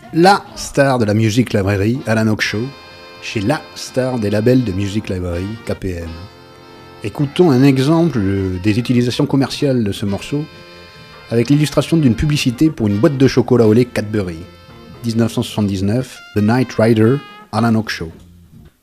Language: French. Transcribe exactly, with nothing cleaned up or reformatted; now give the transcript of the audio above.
la star de la Music Library, Alan Oakeshaw, chez la star des labels de Music Library, K P M. Écoutons un exemple des utilisations commerciales de ce morceau avec l'illustration d'une publicité pour une boîte de chocolat au lait Cadbury. dix-neuf cent soixante-dix-neuf, The Night Rider, Alan Oakeshaw.